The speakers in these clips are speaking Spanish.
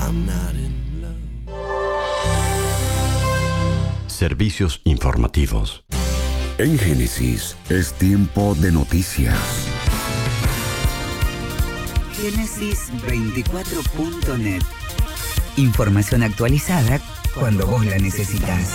I'm not in love. Servicios informativos. En Génesis es tiempo de noticias. Génesis24.net. Información actualizada cuando vos la necesitas.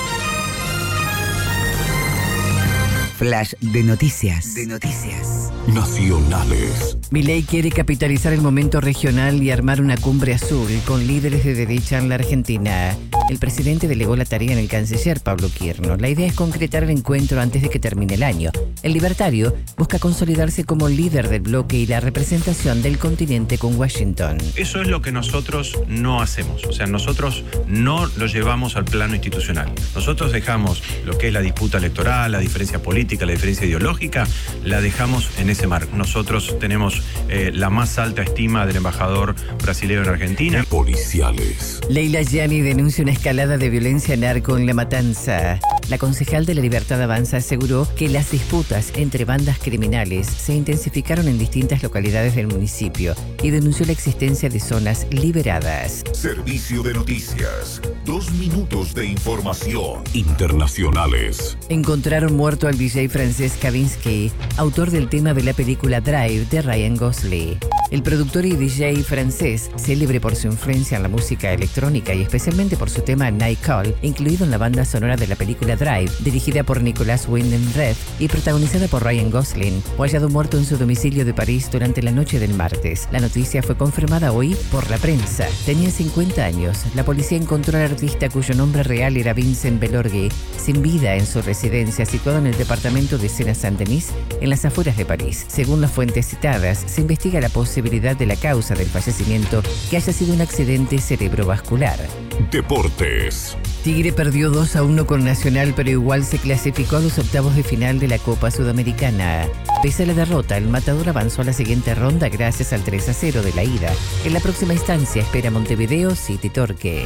Flash de noticias. Nacionales. Milei quiere capitalizar el momento regional y armar una cumbre azul con líderes de derecha en la Argentina. El presidente delegó la tarea en el canciller Pablo Quirno. La idea es concretar el encuentro antes de que termine el año. El libertario busca consolidarse como líder del bloque y la representación del continente con Washington. Eso es lo que nosotros no hacemos. O sea, nosotros no lo llevamos al plano institucional. Nosotros dejamos lo que es la disputa electoral, la diferencia política, la diferencia ideológica, la dejamos en ese marco. Nosotros tenemos la más alta estima del embajador brasileño en Argentina. Policiales. Leila Gianni denuncia una escalada de violencia narco en La Matanza. La concejal de La Libertad Avanza aseguró que las disputas entre bandas criminales se intensificaron en distintas localidades del municipio y denunció la existencia de zonas liberadas. Servicio de noticias. 2 minutos de información. Internacionales. Encontraron muerto al DJ francés Kavinsky, autor del tema de la película Drive de Ryan Gosling. El productor y DJ francés, célebre por su influencia en la música electrónica y especialmente por su tema Night Call, incluido en la banda sonora de la película Drive, dirigida por Nicolas Winding Refn y protagonizada por Ryan Gosling, fue hallado muerto en su domicilio de París durante la noche del martes. La noticia fue confirmada hoy por la prensa. Tenía 50 años. La policía encontró al artista, cuyo nombre real era Vincent Belorgue, sin vida en su residencia situada en el departamento de Sena-Saint-Denis, en las afueras de París. Según las fuentes citadas, se investiga la posibilidad de la causa del fallecimiento que haya sido un accidente cerebrovascular. Deportes. Tigre perdió 2-1 con Nacional, pero igual se clasificó a los octavos de final de la Copa Sudamericana. Pese a la derrota, el Matador avanzó a la siguiente ronda gracias al 3-0 de la ida. En la próxima instancia espera Montevideo City Torque.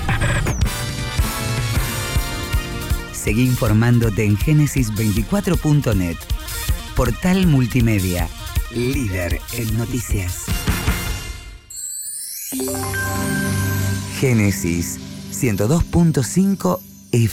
Seguí informándote en Génesis24.net. Portal multimedia, líder en noticias. Génesis 102.5